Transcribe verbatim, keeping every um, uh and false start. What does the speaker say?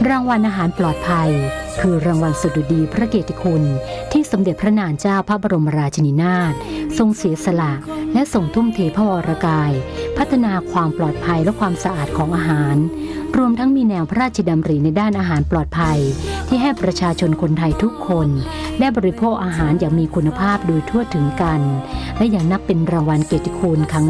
รางวัลอาหารปลอดภัยคือรางวัลสดุดีพระเกียรติคุณที่สมเด็จพระนางเจ้าพระบรมราชินีนาถทรงเสียสละและทรงทุ่มเทพระวรกายพัฒนาความปลอดภัยและความสะอาดของอาหารรวมทั้งมีแนวพระราชดำริในด้านอาหารปลอดภัยที่ให้ประชาชนคนไทยทุกคนได้บริโภคอาหารอย่างมีคุณภาพโดยทั่วถึงกันและยังนับเป็นรางวัลเกียรติคุณครั้ง